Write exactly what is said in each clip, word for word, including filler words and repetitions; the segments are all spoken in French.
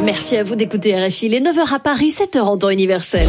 Merci à vous d'écouter R F I. Les neuf heures à Paris, sept heures en temps universel.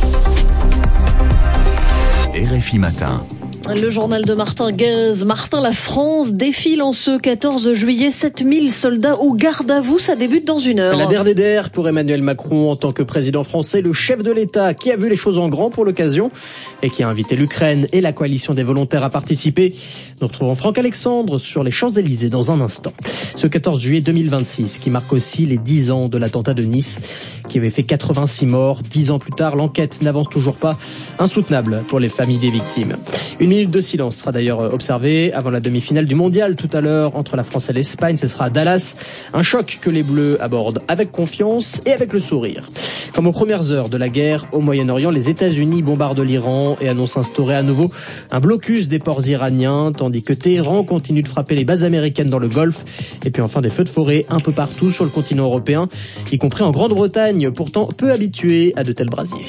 R F I Matin. Le journal de Martin Guez. Martin, la France défile en ce quatorze juillet. sept mille soldats au garde à vous, ça débute dans une heure. La D R D D R pour Emmanuel Macron en tant que président français, le chef de l'État qui a vu les choses en grand pour l'occasion et qui a invité l'Ukraine et la coalition des volontaires à participer. Nous retrouvons Franck Alexandre sur les Champs-Élysées dans un instant. Ce quatorze juillet deux mille vingt-six qui marque aussi les dix ans de l'attentat de Nice qui avait fait quatre-vingt-six morts. Dix ans plus tard, l'enquête n'avance toujours pas, insoutenable pour les familles des victimes. Une minute de silence sera d'ailleurs observée avant la demi-finale du mondial tout à l'heure entre la France et l'Espagne. Ce sera à Dallas. Un choc que les Bleus abordent avec confiance et avec le sourire. Comme aux premières heures de la guerre au Moyen-Orient, les États-Unis bombardent l'Iran et annoncent instaurer à nouveau un blocus des ports iraniens, tandis que Téhéran continue de frapper les bases américaines dans le Golfe. Et puis enfin des feux de forêt un peu partout sur le continent européen, y compris en Grande-Bretagne, pourtant peu habituée à de tels brasiers.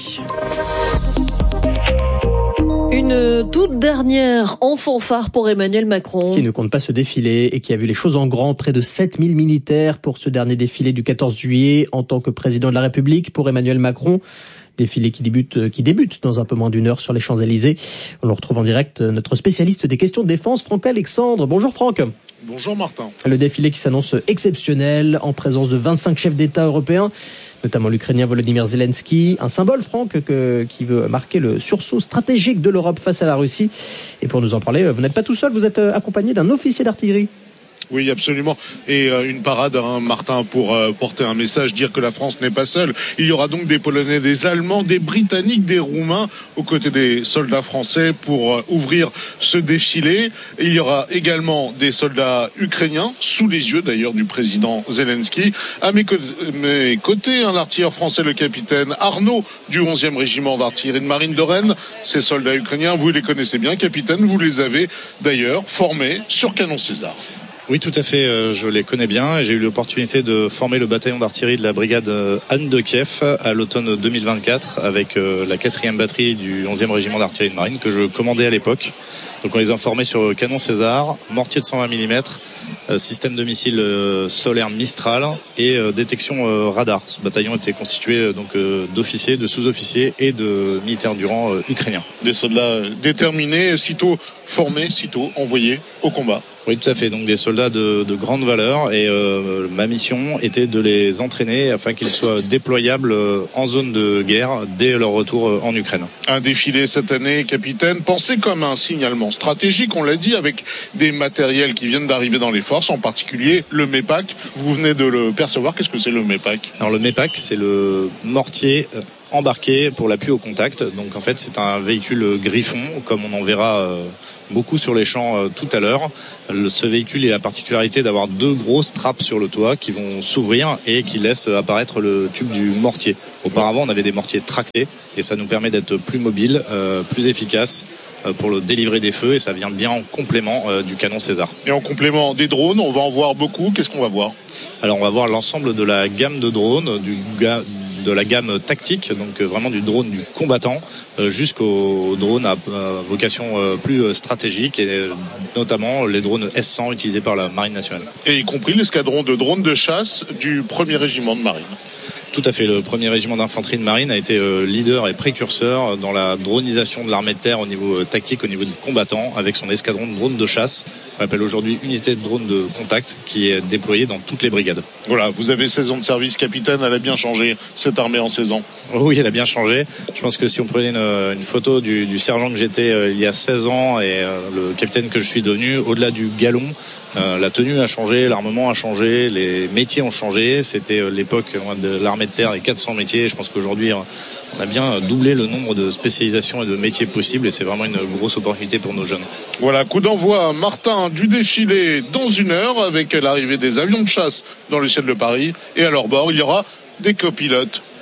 Une toute dernière en fanfare pour Emmanuel Macron. Qui ne compte pas se défiler et qui a vu les choses en grand. Près de sept mille militaires pour ce dernier défilé du quatorze juillet en tant que président de la République pour Emmanuel Macron. Défilé qui débute, qui débute dans un peu moins d'une heure sur les Champs-Élysées. On le retrouve en direct, notre spécialiste des questions de défense, Franck Alexandre. Bonjour Franck. Bonjour Martin. Le défilé qui s'annonce exceptionnel en présence de vingt-cinq chefs d'État européens, notamment l'Ukrainien Volodymyr Zelensky, un symbole, Franck, que, qui veut marquer le sursaut stratégique de l'Europe face à la Russie. Et pour nous en parler, vous n'êtes pas tout seul, vous êtes accompagné d'un officier d'artillerie. Oui, absolument. Et euh, une parade, hein, Martin, pour euh, porter un message, dire que la France n'est pas seule. Il y aura donc des Polonais, des Allemands, des Britanniques, des Roumains, aux côtés des soldats français pour euh, ouvrir ce défilé. Il y aura également des soldats ukrainiens, sous les yeux d'ailleurs du président Zelensky. À mes, co- mes côtés, un artilleur français, le capitaine Arnaud, du onzième régiment d'artillerie de marine de Rennes. Ces soldats ukrainiens, vous les connaissez bien, capitaine, vous les avez d'ailleurs formés sur canon César. Oui, tout à fait, je les connais bien et j'ai eu l'opportunité de former le bataillon d'artillerie de la brigade Anne de Kiev à l'automne deux mille vingt-quatre avec la quatrième batterie du onzième régiment d'artillerie de marine que je commandais à l'époque. Donc on les a formés sur canon César, mortier de cent vingt millimètres, système de missiles solaire Mistral et détection radar. Ce bataillon était constitué donc d'officiers, de sous-officiers et de militaires du rang ukrainiens. Des soldats déterminés, sitôt formés, sitôt envoyés au combat. Oui, tout à fait. Donc des soldats de, de grande valeur et euh, ma mission était de les entraîner afin qu'ils soient déployables en zone de guerre dès leur retour en Ukraine. Un défilé cette année, capitaine, pensé comme un signalement stratégique, on l'a dit, avec des matériels qui viennent d'arriver dans les forces, en particulier le MEPAC. Vous venez de le percevoir. Qu'est-ce que c'est le MEPAC ? Alors le MEPAC, c'est le mortier embarqué pour l'appui au contact. Donc en fait, c'est un véhicule Griffon, comme on en verra euh, beaucoup sur les champs euh, tout à l'heure. Le, ce véhicule a la particularité d'avoir deux grosses trappes sur le toit qui vont s'ouvrir et qui laissent apparaître le tube du mortier. Auparavant, on avait des mortiers tractés et ça nous permet d'être plus mobile, euh, plus efficace euh, pour le délivrer des feux et ça vient bien en complément euh, du canon César. Et en complément des drones, on va en voir beaucoup. Qu'est-ce qu'on va voir ? Alors on va voir l'ensemble de la gamme de drones, du ga- de la gamme tactique, donc vraiment du drone du combattant jusqu'au drone à vocation plus stratégique et notamment les drones S cent utilisés par la Marine nationale. Et y compris l'escadron de drones de chasse du premier régiment de marine. Tout à fait. Le premier régiment d'infanterie de marine a été leader et précurseur dans la dronisation de l'armée de terre au niveau tactique, au niveau du combattant, avec son escadron de drones de chasse, qu'on appelle aujourd'hui unité de drone de contact, qui est déployée dans toutes les brigades. Voilà, vous avez seize ans de service, capitaine, elle a bien changé, cette armée en seize ans. Oui, elle a bien changé. Je pense que si on prenait une, une photo du, du sergent que j'étais euh, il y a seize ans et euh, le capitaine que je suis devenu, au-delà du galon, Euh, la tenue a changé, l'armement a changé, les métiers ont changé. C'était euh, l'époque euh, de l'armée de terre, les quatre cents métiers. Je pense qu'aujourd'hui, euh, on a bien doublé le nombre de spécialisations et de métiers possibles et c'est vraiment une grosse opportunité pour nos jeunes. Voilà, coup d'envoi, Martin, du défilé dans une heure avec l'arrivée des avions de chasse dans le ciel de Paris. Et à leur bord, il y aura des copilotes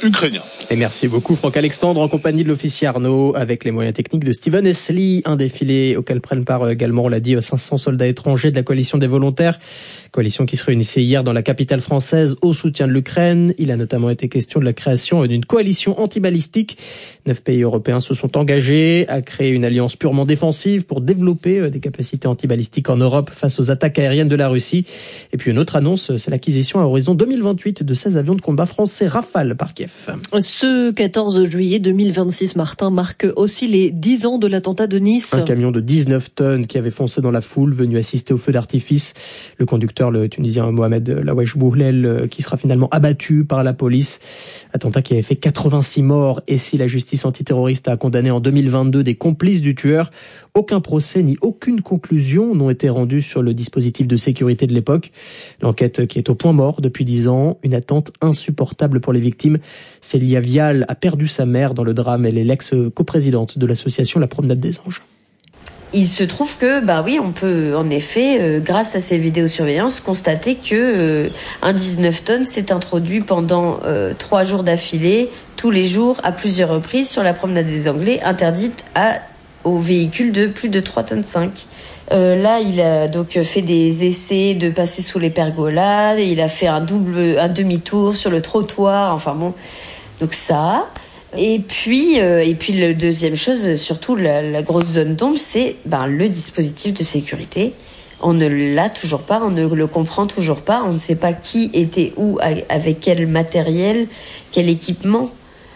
ukrainien. Et merci beaucoup Franck Alexandre en compagnie de l'officier Arnaud avec les moyens techniques de Steven Esli. Un défilé auquel prennent part également, on l'a dit, cinq cents soldats étrangers de la coalition des volontaires. Coalition qui se réunissait hier dans la capitale française au soutien de l'Ukraine. Il a notamment été question de la création d'une coalition anti-balistique. Neuf pays européens se sont engagés à créer une alliance purement défensive pour développer des capacités anti-balistiques en Europe face aux attaques aériennes de la Russie. Et puis une autre annonce, c'est l'acquisition à horizon deux mille vingt-huit de seize avions de combat français Rafale par Kiev. Ce quatorze juillet deux mille vingt-six, Martin, marque aussi les dix ans de l'attentat de Nice. Un camion de dix-neuf tonnes qui avait foncé dans la foule, venu assister au feu d'artifice. Le conducteur, le Tunisien Mohamed Lawesh Bouhlel, qui sera finalement abattu par la police. Attentat qui avait fait quatre-vingt-six morts. Et si la justice antiterroriste a condamné en deux mille vingt-deux des complices du tueur, aucun procès ni aucune conclusion n'ont été rendus sur le dispositif de sécurité de l'époque. L'enquête qui est au point mort depuis dix ans, une attente insupportable pour les victimes. Célia Vial a perdu sa mère dans le drame. Elle est l'ex-coprésidente de l'association La Promenade des Anges. Il se trouve que, bah oui, on peut en effet, euh, grâce à ces vidéosurveillances, constater que euh, un dix-neuf tonnes s'est introduit pendant euh, trois jours d'affilée, tous les jours, à plusieurs reprises, sur la promenade des Anglais, interdite à, aux véhicules de plus de trois tonnes cinq. Euh, là, il a donc fait des essais de passer sous les pergolas, il a fait un double, un demi-tour sur le trottoir, enfin bon, donc ça. Et puis, euh, et puis la deuxième chose, surtout la, la grosse zone d'ombre, c'est ben, le dispositif de sécurité. On ne l'a toujours pas, on ne le comprend toujours pas, on ne sait pas qui était où, avec quel matériel, quel équipement,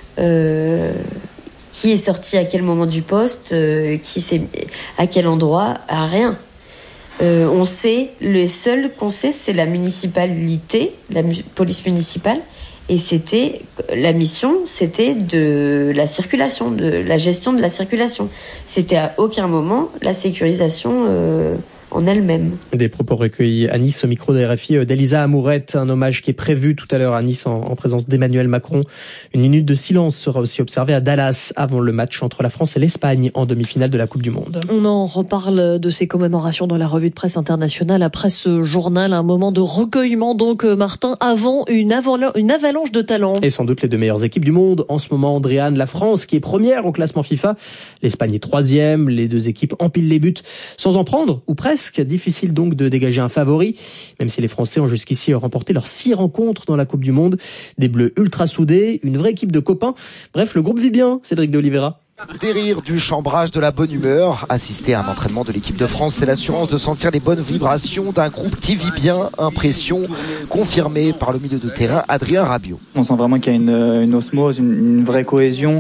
euh, qui est sorti à quel moment du poste, euh, qui c'est à quel endroit, à rien. Euh, on sait, le seul qu'on sait, c'est la municipalité, la mu- police municipale. Et c'était, la mission, c'était de la circulation, de la gestion de la circulation. C'était à aucun moment la sécurisation euh, en elle-même. Des propos recueillis à Nice au micro de R F I d'Elisa Amourette, un hommage qui est prévu tout à l'heure à Nice en, en présence d'Emmanuel Macron. Une minute de silence sera aussi observée à Dallas avant le match entre la France et l'Espagne en demi-finale de la Coupe du Monde. On en reparle de ces commémorations dans la revue de presse internationale après ce journal, un moment de recueillement donc Martin avant une, aval- une avalanche de talents. Et sans doute les deux meilleures équipes du monde en ce moment, Andréane, la France qui est première au classement FIFA, l'Espagne est troisième, les deux équipes empilent les buts sans en prendre ou presque. Difficile donc de dégager un favori, même si les Français ont jusqu'ici remporté leurs six rencontres dans la Coupe du Monde. Des Bleus ultra soudés, une vraie équipe de copains. Bref, le groupe vit bien, Cédric de Oliveira. Des rires, du chambrage, de la bonne humeur. Assister à un entraînement de l'équipe de France, c'est l'assurance de sentir les bonnes vibrations d'un groupe qui vit bien. Impression confirmée par le milieu de terrain Adrien Rabiot. On sent vraiment qu'il y a une, une osmose, une, une vraie cohésion.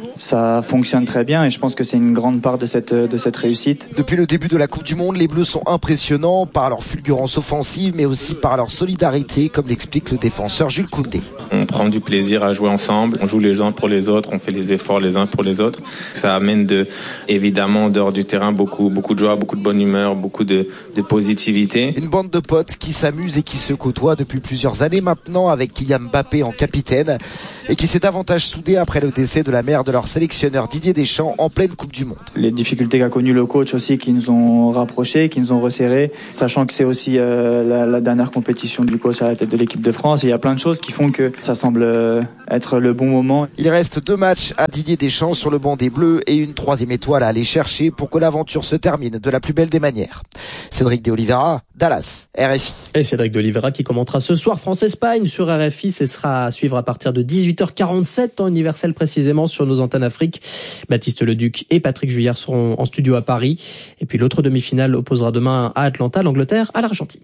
Ça fonctionne très bien et je pense que c'est une grande part de cette, de cette réussite. Depuis le début de la Coupe du Monde, les Bleus sont impressionnants par leur fulgurance offensive mais aussi par leur solidarité, comme l'explique le défenseur Jules Koundé. On prend du plaisir à jouer ensemble, on joue les uns pour les autres, on fait les efforts les uns pour les autres. Ça amène de, évidemment, en dehors du terrain, beaucoup, beaucoup de joie, beaucoup de bonne humeur, beaucoup de, de positivité. Une bande de potes qui s'amusent et qui se côtoient depuis plusieurs années maintenant avec Kylian Mbappé en capitaine et qui s'est davantage soudé après le décès de la mère de leur sélectionneur Didier Deschamps en pleine Coupe du Monde. Les difficultés qu'a connues le coach aussi qui nous ont rapprochés, qui nous ont resserrés, sachant que c'est aussi euh, la, la dernière compétition du coach à la tête de l'équipe de France. Et il y a plein de choses qui font que ça semble euh, être le bon moment. Il reste deux matchs à Didier Deschamps sur le banc des Bleus et une troisième étoile à aller chercher pour que l'aventure se termine de la plus belle des manières. Cédric de Oliveira, Dallas, R F I. Et Cédric de Oliveira qui commentera ce soir France-Espagne sur R F I. Ce sera à suivre à partir de dix-huit heures quarante-sept, temps universel précisément, sur nos antennes Afrique. Baptiste Leduc et Patrick Juillard seront en studio à Paris. Et puis l'autre demi-finale opposera demain à Atlanta l'Angleterre à l'Argentine.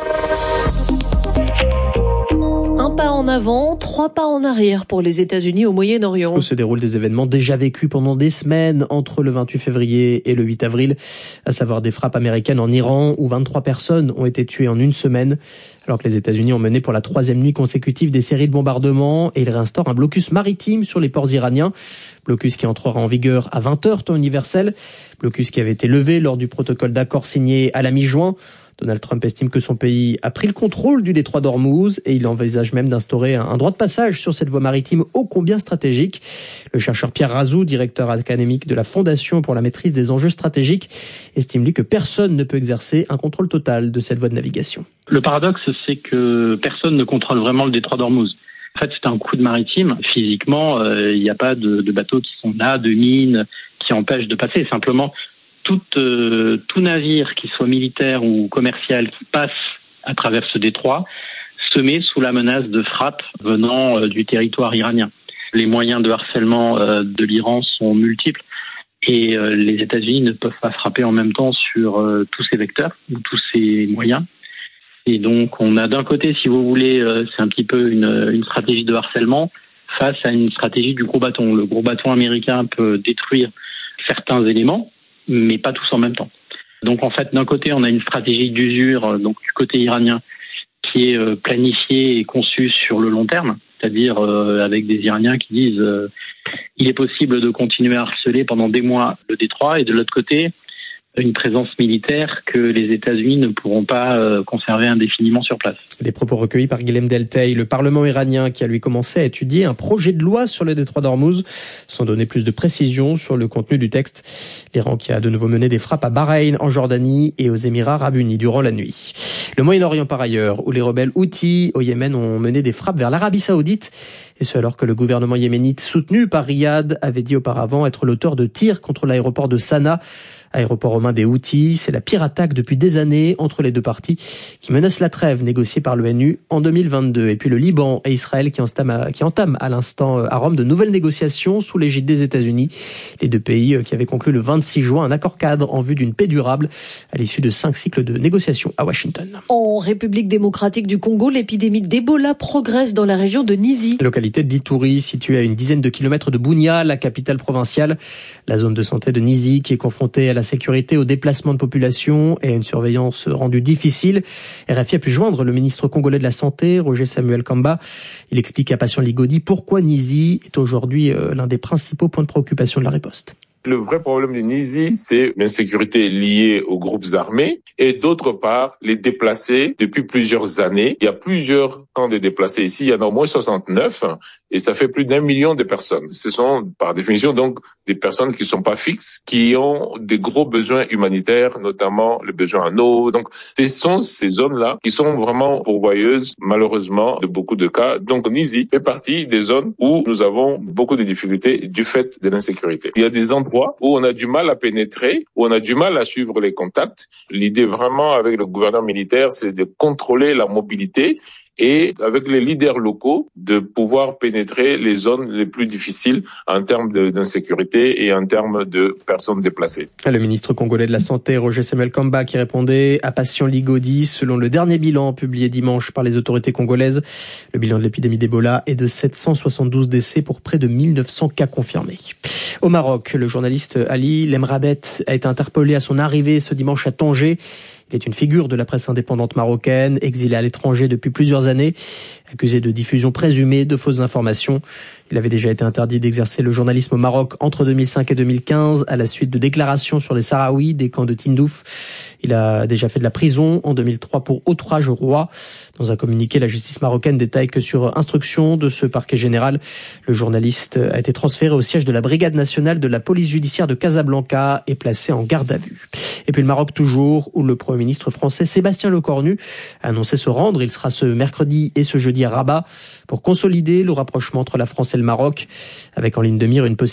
Un pas en avant, trois pas en arrière pour les États-Unis au Moyen-Orient. Où se déroulent des événements déjà vécus pendant des semaines entre le vingt-huit février et le huit avril, à savoir des frappes américaines en Iran où vingt-trois personnes ont été tuées en une semaine, alors que les États-Unis ont mené pour la troisième nuit consécutive des séries de bombardements et ils réinstaurent un blocus maritime sur les ports iraniens. Blocus qui entrera en vigueur à vingt heures temps universel. Blocus qui avait été levé lors du protocole d'accord signé à la mi-juin. Donald Trump estime que son pays a pris le contrôle du détroit d'Ormuz et il envisage même d'instaurer un droit de passage sur cette voie maritime ô combien stratégique. Le chercheur Pierre Razou, directeur académique de la Fondation pour la maîtrise des enjeux stratégiques, estime lui que personne ne peut exercer un contrôle total de cette voie de navigation. Le paradoxe, c'est que personne ne contrôle vraiment le détroit d'Ormuz. En fait, c'est un coup de maritime. Physiquement, il euh, n'y a pas de, de bateaux qui sont là, de mines qui empêchent de passer. Simplement, tout, euh, tout navire, qu'il soit militaire ou commercial, qui passe à travers ce détroit, se met sous la menace de frappes venant euh, du territoire iranien. Les moyens de harcèlement euh, de l'Iran sont multiples et euh, les États-Unis ne peuvent pas frapper en même temps sur euh, tous ces vecteurs ou tous ces moyens. Et donc, on a d'un côté, si vous voulez, euh, c'est un petit peu une, une stratégie de harcèlement face à une stratégie du gros bâton. Le gros bâton américain peut détruire certains éléments, mais pas tous en même temps. Donc, en fait, d'un côté, on a une stratégie d'usure, euh, donc du côté iranien, qui est euh, planifiée et conçue sur le long terme, c'est-à-dire euh, avec des Iraniens qui disent euh, il est possible de continuer à harceler pendant des mois le détroit, et de l'autre côté, une présence militaire que les États-Unis ne pourront pas euh, conserver indéfiniment sur place. Des propos recueillis par Guilhem Delteil, le Parlement iranien qui a lui commencé à étudier un projet de loi sur le détroit d'Ormuz, sans donner plus de précisions sur le contenu du texte. L'Iran qui a de nouveau mené des frappes à Bahreïn, en Jordanie et aux Émirats arabes unis durant la nuit. Le Moyen-Orient par ailleurs, où les rebelles Houthis au Yémen ont mené des frappes vers l'Arabie Saoudite, et ce alors que le gouvernement yéménite soutenu par Riyad avait dit auparavant être l'auteur de tirs contre l'aéroport de Sanaa, aéroport romain des Houthis. C'est la pire attaque depuis des années entre les deux parties qui menace la trêve négociée par l'ONU en deux mille vingt-deux. Et puis le Liban et Israël qui entament à, qui entament à l'instant à Rome de nouvelles négociations sous l'égide des États-Unis. Les deux pays qui avaient conclu le vingt-six juin un accord cadre en vue d'une paix durable à l'issue de cinq cycles de négociations à Washington. En République démocratique du Congo, l'épidémie d'Ebola progresse dans la région de Nizi. Localité d'Ituri, située à une dizaine de kilomètres de Bunia, la capitale provinciale. La zone de santé de Nizi qui est confrontée à la sécurité, au déplacement de population et à une surveillance rendue difficile. R F I a pu joindre le ministre congolais de la Santé, Roger Samuel Kamba. Il explique à Patient Ligodi pourquoi Nizi est aujourd'hui l'un des principaux points de préoccupation de la riposte. Le vrai problème de Nizi, c'est l'insécurité liée aux groupes armés et d'autre part, les déplacés depuis plusieurs années. Il y a plusieurs camps de déplacés ici, il y en a au moins soixante-neuf et ça fait plus d'un million de personnes. Ce sont par définition donc des personnes qui sont pas fixes, qui ont des gros besoins humanitaires, notamment les besoins en eau. Donc ce sont ces zones-là qui sont vraiment pourvoyeuses, malheureusement, de beaucoup de cas. Donc Nizi fait partie des zones où nous avons beaucoup de difficultés du fait de l'insécurité. Il y a des endroits où on a du mal à pénétrer, où on a du mal à suivre les contacts. L'idée vraiment avec le gouvernement militaire, c'est de contrôler la mobilité et avec les leaders locaux de pouvoir pénétrer les zones les plus difficiles en termes de, d'insécurité et en termes de personnes déplacées. Le ministre congolais de la Santé, Roger Samuel Kamba, qui répondait à Patient Ligodi, selon le dernier bilan publié dimanche par les autorités congolaises, le bilan de l'épidémie d'Ebola est de sept cent soixante-douze décès pour près de mille neuf cents cas confirmés. Au Maroc, le journaliste Ali Lemrabet a été interpellé à son arrivée ce dimanche à Tanger. Il est une figure de la presse indépendante marocaine, exilé à l'étranger depuis plusieurs années, accusé de diffusion présumée de fausses informations. Il avait déjà été interdit d'exercer le journalisme au Maroc entre deux mille cinq et deux mille quinze à la suite de déclarations sur les Sahraouis des camps de Tindouf. Il a déjà fait de la prison en deux mille trois pour outrage au roi. Dans un communiqué, la justice marocaine détaille que sur instruction de ce parquet général, le journaliste a été transféré au siège de la brigade nationale de la police judiciaire de Casablanca et placé en garde à vue. Et puis le Maroc toujours, où le Premier ministre français Sébastien Lecornu a annoncé se rendre. Il sera ce mercredi et ce jeudi à Rabat pour consolider le rapprochement entre la France et le Maroc, avec en ligne de mire une possible